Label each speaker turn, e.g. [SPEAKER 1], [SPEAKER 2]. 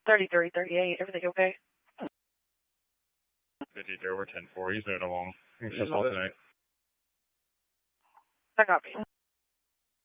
[SPEAKER 1] 3338, everything okay?
[SPEAKER 2] 53 over 10-4, he's moving along. He's just all tonight.
[SPEAKER 1] I copy.